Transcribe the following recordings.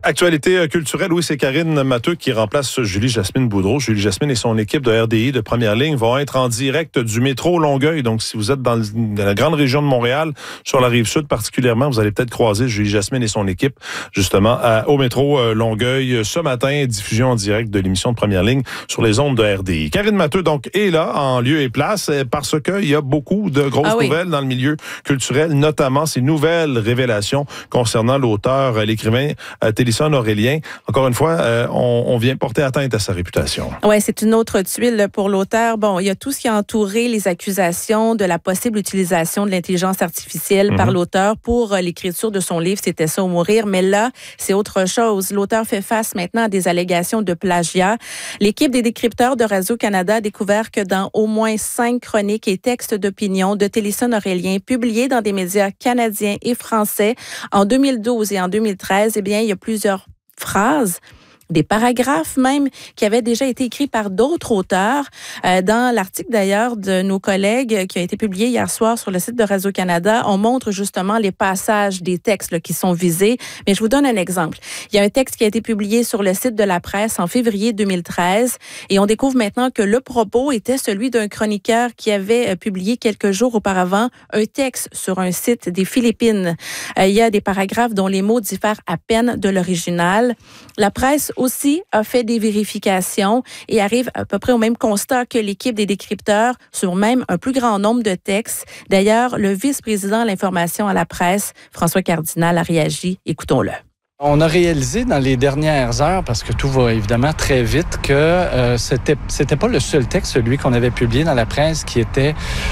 Actualité culturelle, oui, c'est Karine Matteux qui remplace Julie-Jasmine Boudreau. Julie-Jasmine et son équipe de RDI de première ligne vont être en direct du métro Longueuil. Donc, si vous êtes dans la grande région de Montréal, sur la rive sud particulièrement, vous allez peut-être croiser Julie-Jasmine et son équipe, justement, au métro Longueuil ce matin. Diffusion en direct de l'émission de première ligne sur les ondes de RDI. Karine Matteux, donc, est là, en lieu et place, parce qu'il y a beaucoup de grosses nouvelles dans le milieu culturel, notamment ces nouvelles révélations concernant l'auteur, l'écrivain Télisson Aurélien. Encore une fois, on vient porter atteinte à sa réputation. Oui, c'est une autre tuile pour l'auteur. Bon, il y a tout ce qui a entouré les accusations de la possible utilisation de l'intelligence artificielle par l'auteur pour l'écriture de son livre « C'était ça ou mourir ». Mais là, c'est autre chose. L'auteur fait face maintenant à des allégations de plagiat. L'équipe des décrypteurs de Radio-Canada a découvert que dans au moins 5 chroniques et textes d'opinion de Télisson Aurélien publiés dans des médias canadiens et français en 2012 et en 2013, eh bien, il y a plusieurs phrases, des paragraphes même, qui avaient déjà été écrits par d'autres auteurs. Dans l'article d'ailleurs de nos collègues qui a été publié hier soir sur le site de Radio-Canada, on montre justement les passages des textes là, qui sont visés. Mais je vous donne un exemple. Il y a un texte qui a été publié sur le site de la presse en février 2013 et on découvre maintenant que le propos était celui d'un chroniqueur qui avait publié quelques jours auparavant un texte sur un site des Philippines. Il y a des paragraphes dont les mots diffèrent à peine de l'original. La presse aussi a fait des vérifications et arrive à peu près au même constat que l'équipe des décrypteurs sur même un plus grand nombre de textes. D'ailleurs, le vice-président de l'information à la presse, François Cardinal, a réagi. Écoutons-le. On a réalisé dans les dernières heures, parce que tout va évidemment très vite, que c'était pas le seul texte, celui qu'on avait publié dans la presse, qui était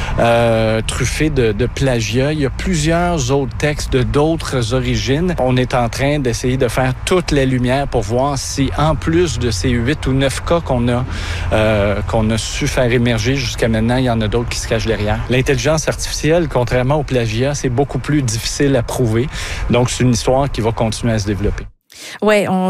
truffé de plagiat. Il y a plusieurs autres textes de d'autres origines. On est en train d'essayer de faire toute la lumière pour voir si, en plus de ces 8 ou 9 cas qu'on a su faire émerger jusqu'à maintenant, il y en a d'autres qui se cachent derrière. L'intelligence artificielle, contrairement au plagiat, c'est beaucoup plus difficile à prouver. Donc, c'est une histoire qui va continuer à se développer. Oui,